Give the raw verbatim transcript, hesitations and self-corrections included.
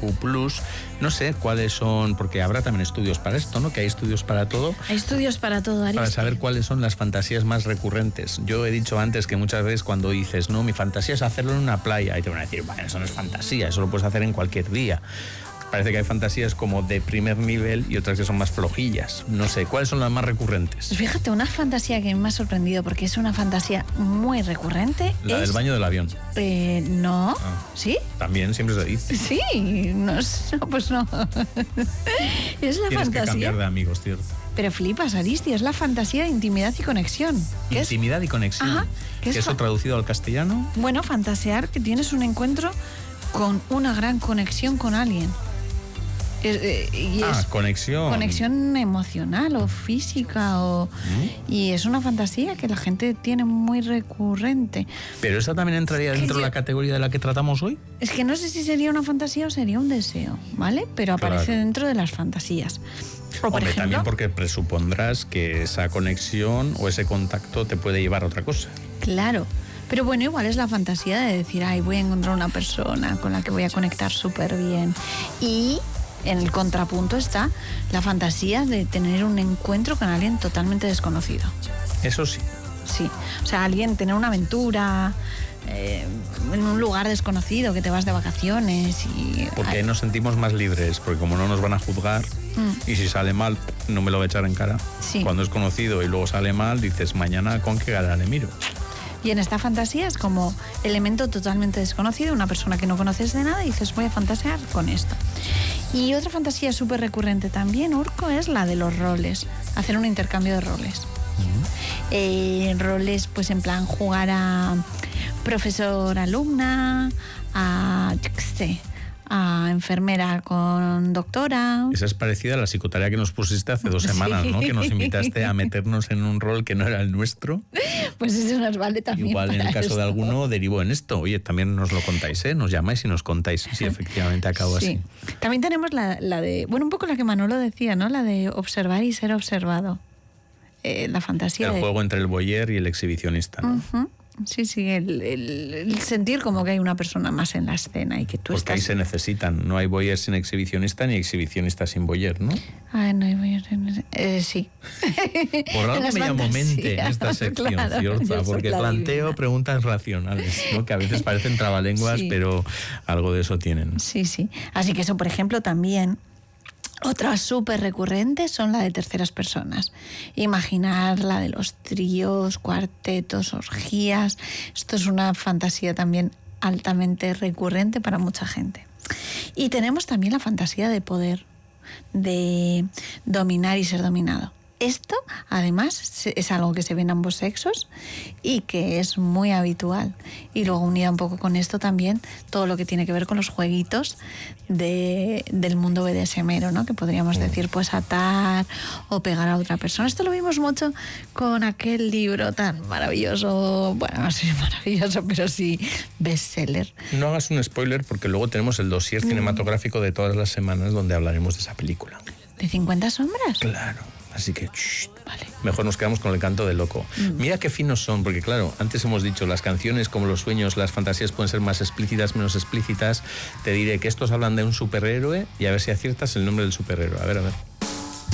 Q plus. No sé cuáles son, porque habrá también estudios para esto, ¿no? Que hay estudios para todo. Hay estudios para todo, Ariste. Para saber cuáles son las fantasías más recurrentes. Yo he dicho antes que muchas veces cuando dices, no, mi fantasía es hacerlo en una playa, y te van a decir, bueno, eso no es fantasía, eso lo puedes hacer en cualquier día. Parece que hay fantasías como de primer nivel y otras que son más flojillas. No sé, ¿cuáles son las más recurrentes? Pues fíjate, una fantasía que me ha sorprendido porque es una fantasía muy recurrente. La es... del baño del avión. Eh, no. Ah. ¿Sí? También, siempre se dice. Sí, no, no pues no. Es la Tienes fantasía. que cambiar de amigos, cierto. Pero flipas, Aristi, es la fantasía de intimidad y conexión. Intimidad es... y conexión. Ajá, ¿qué es ¿Eso fa... traducido al castellano? Bueno, fantasear que tienes un encuentro con una gran conexión con alguien. Es, eh, y ah, es conexión. Conexión emocional o física. O, ¿Mm? Y es una fantasía que la gente tiene muy recurrente. ¿Pero esa también entraría es dentro de yo... la categoría de la que tratamos hoy? Es que no sé si sería una fantasía o sería un deseo, ¿vale? Pero aparece claro. dentro de las fantasías. O, por Hombre, ejemplo, también porque presupondrás que esa conexión o ese contacto te puede llevar a otra cosa. Claro. Pero bueno, igual es la fantasía de decir, ay, voy a encontrar una persona con la que voy a conectar súper bien. Y en el contrapunto está la fantasía de tener un encuentro con alguien totalmente desconocido. Eso sí. Sí, o sea, alguien, tener una aventura eh, en un lugar desconocido, que te vas de vacaciones y... Porque ay. nos sentimos más libres, porque como no nos van a juzgar, mm. y si sale mal, no me lo va a echar en cara. Sí. Cuando es conocido y luego sale mal, dices, mañana con qué cara le miro. Y en esta fantasía es como elemento totalmente desconocido, una persona que no conoces de nada y dices, voy a fantasear con esto. Y otra fantasía súper recurrente también, Urco, es la de los roles, hacer un intercambio de roles. Uh-huh. Eh, roles, pues en plan jugar a profesor-alumna, a, yo qué sé, a enfermera con doctora. Esa es parecida a la psicotarea que nos pusiste hace dos semanas, sí. ¿no? Que nos invitaste a meternos en un rol que no era el nuestro. Pues eso nos vale también. Igual en el caso esto. de alguno derivó en esto. Oye, también nos lo contáis, ¿eh? Nos llamáis y nos contáis si sí, efectivamente acabó sí. así. También tenemos la, la de, bueno, un poco la que Manolo decía, ¿no? La de observar y ser observado. Eh, la fantasía El de... juego entre el voyeur y el exhibicionista, ¿no? Uh-huh. Sí, sí, el, el, el sentir como que hay una persona más en la escena y que tú Porque estás... ahí se necesitan, no hay voyeur sin exhibicionista ni exhibicionista sin voyeur, ¿no? Ah, no hay voyeur sin... Eh, sí. Por algo me llamo mente en esta sección, claro, cierta, porque planteo divina. Preguntas racionales, ¿no? Que a veces parecen trabalenguas, sí. pero algo de eso tienen. Sí, sí. Así que eso, por ejemplo, también... Otras súper recurrentes son la de terceras personas. Imaginar la de los tríos, cuartetos, orgías. Esto es una fantasía también altamente recurrente para mucha gente. Y tenemos también la fantasía de poder, de dominar y ser dominado. Esto, además, es algo que se ve en ambos sexos y que es muy habitual. Y luego, unida un poco con esto también, todo lo que tiene que ver con los jueguitos de, del mundo B D S M ero, ¿no? Que podríamos decir, pues, atar o pegar a otra persona. Esto lo vimos mucho con aquel libro tan maravilloso, bueno, no sé si maravilloso, pero sí bestseller. No hagas un spoiler porque luego tenemos el dossier mm. cinematográfico de todas las semanas donde hablaremos de esa película. ¿De cincuenta sombras? Claro. Así que shh, vale. Mejor nos quedamos con el canto del loco. Mm. Mira qué finos son, porque claro, antes hemos dicho, las canciones como los sueños, las fantasías pueden ser más explícitas, menos explícitas. Te diré que estos hablan de un superhéroe y a ver si aciertas el nombre del superhéroe. A ver, a ver.